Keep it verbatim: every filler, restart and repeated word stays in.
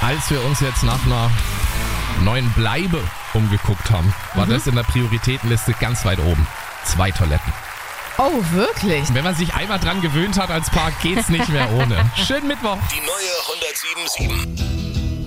Als wir uns jetzt nach einer neuen Bleibe umgeguckt haben, war mhm. das in der Prioritätenliste ganz weit oben. Zwei Toiletten. Oh, wirklich? Wenn man sich einmal dran gewöhnt hat als Paar, geht's nicht mehr ohne. Schönen Mittwoch. Die neue hundertsieben Komma sieben.